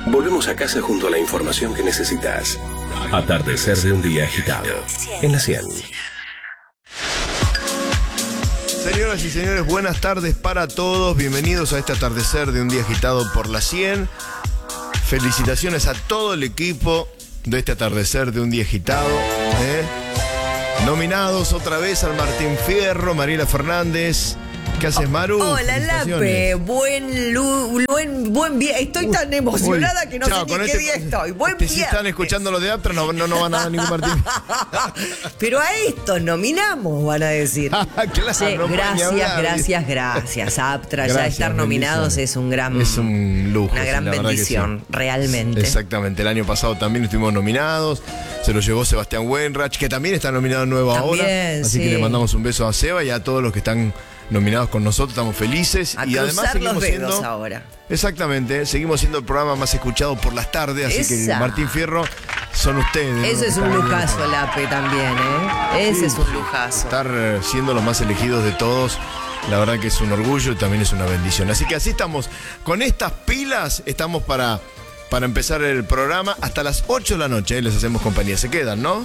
Volvemos a casa junto a la información que necesitas. Atardecer de un día agitado. En la 100. Señoras y señores, buenas tardes para todos. Bienvenidos a este atardecer de un día agitado por la 100. Felicitaciones a todo el equipo de este atardecer de un día agitado. Nominados otra vez al Martín Fierro, Mariela Fernández. ¿Qué haces, Maru? Hola, Lape. Buen día. Estoy tan emocionada que no sé ni qué día estoy. Buen día. Si están escuchando lo de Aptra, no van a dar ningún Martín. Pero a estos nominamos, van a decir. Claro, Sí, no gracias. Aptra, ya estar nominados es un gran. Es un lujo. Una gran bendición, sí. realmente. Exactamente. El año pasado también estuvimos nominados. Se lo llevó Sebastián Wenrach, que también está nominado nuevo ahora. Así que le mandamos un beso a Seba y a todos los que están nominados con nosotros, estamos felices a y además seguimos los dedos siendo ahora. Exactamente, seguimos siendo el programa más escuchado por las tardes, así que Martín Fierro son ustedes. Ese es un lujazo, Lape, también, Ese es un lujazo. Estar siendo los más elegidos de todos, la verdad que es un orgullo y también es una bendición. Así que así estamos, con estas pilas estamos para empezar el programa hasta las 8 de la noche, les hacemos compañía, se quedan, ¿no?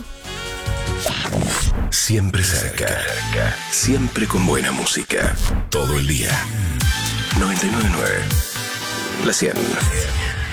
Siempre cerca. Siempre con buena música. Todo el día. 99.9. La 100.